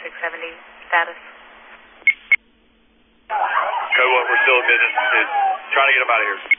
3670 status. Code 1, we're still in business. Trying to get them out of here.